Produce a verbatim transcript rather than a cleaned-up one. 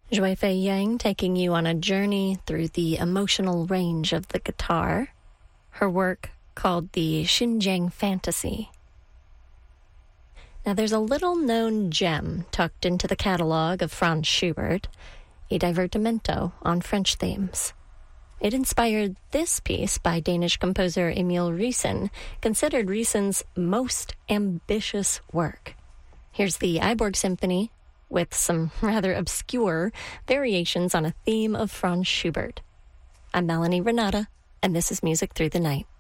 Zhui Fei Yang taking you on a journey through the emotional range of the guitar. Her work called the Xinjiang Fantasy. Now there's a little-known gem tucked into the catalog of Franz Schubert, a divertimento on French themes. It inspired this piece by Danish composer Emil Riesen, considered Riesen's most ambitious work. Here's the Iborg Symphony with some rather obscure variations on a theme of Franz Schubert. I'm Melanie Renata, and this is Music Through the Night.